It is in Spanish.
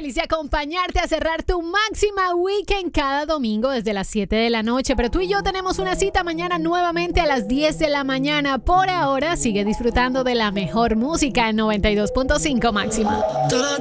feliz de acompañarte a cerrar tu máxima weekend cada domingo desde las 7 de la noche. Pero tú y yo tenemos una cita mañana nuevamente a las 10 de la mañana. Por ahora, sigue disfrutando de la mejor música en 92.5 máxima. Toda